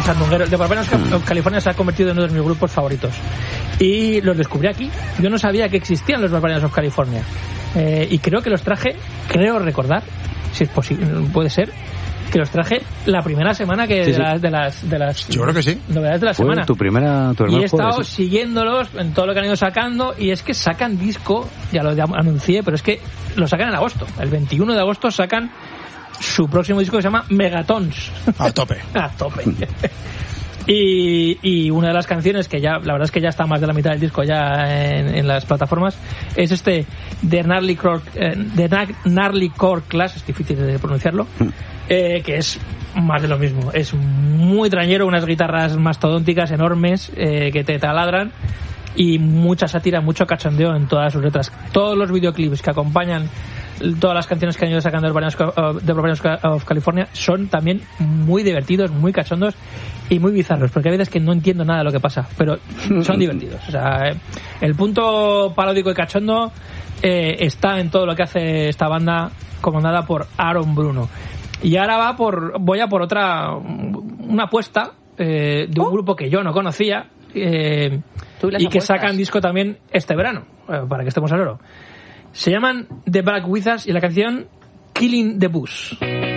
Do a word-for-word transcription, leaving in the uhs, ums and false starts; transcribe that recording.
sandungueros. The Barbarians of California se ha convertido en uno de mis grupos favoritos. Y los descubrí aquí. Yo no sabía que existían los Barbarians of California. Eh, y creo que los traje, creo recordar, si es posible, puede ser, que los traje la primera semana que sí, de, sí. Las, de las de las yo creo que sí. novedades de la Fue semana. tu primera, tu y he estado jueves, ¿sí? siguiéndolos en todo lo que han ido sacando, y es que sacan disco, ya lo anuncié, pero es que lo sacan en agosto. El veintiuno de agosto sacan su próximo disco que se llama Megatons. A tope. A tope. Y, y una de las canciones que ya, la verdad es que ya está más de la mitad del disco ya en, en las plataformas, es este The Gnarly Core, eh, The Gnarly Core Class, es difícil de pronunciarlo, eh, que es más de lo mismo. Es muy trañero, unas guitarras mastodónticas enormes eh, que te taladran, y mucha sátira, mucho cachondeo en todas sus letras. Todos los videoclips que acompañan todas las canciones que han ido sacando de Barbarians of California son también muy divertidos, muy cachondos y muy bizarros, porque hay veces que no entiendo nada de lo que pasa, pero son divertidos. O sea, el punto paródico y cachondo eh, está en todo lo que hace esta banda comandada por Aaron Bruno. Y ahora va por voy a por otra una apuesta eh, de un ¿Oh? grupo que yo no conocía eh, y, y que sacan disco también este verano, eh, para que estemos al oro. Se llaman The Black Wizards y la canción Killing the Bus.